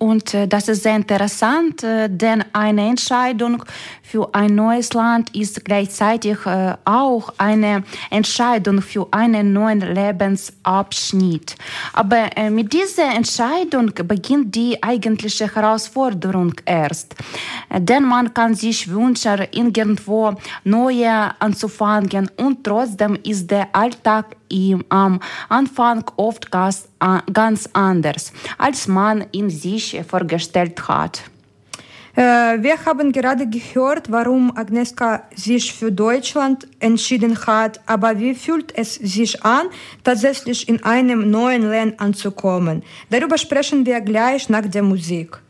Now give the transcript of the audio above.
Und das ist sehr interessant, denn eine Entscheidung für ein neues Land ist gleichzeitig auch eine Entscheidung für einen neuen Lebensabschnitt. Aber mit dieser Entscheidung beginnt die eigentliche Herausforderung erst. Denn man kann sich wünschen, irgendwo Neue anzufangen und trotzdem ist der Alltag am Anfang oft ganz anders, als man ihn sich vorgestellt hat. Wir haben gerade gehört, warum Agnieszka sich für Deutschland entschieden hat, aber wie fühlt es sich an, tatsächlich in einem neuen Land anzukommen? Darüber sprechen wir gleich nach der Musik.